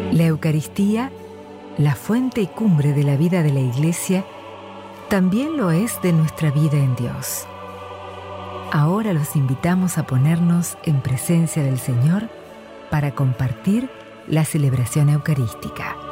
La Eucaristía, la fuente y cumbre de la vida de la Iglesia, también lo es de nuestra vida en Dios. Ahora los invitamos a ponernos en presencia del Señor para compartir la celebración eucarística.